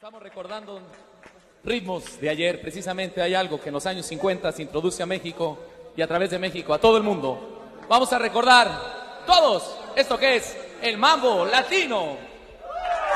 Estamos recordando ritmos de ayer. Precisamente hay algo que en los años 50 se introduce a México y a través de México a todo el mundo. Vamos a recordar todos esto que es el mambo latino.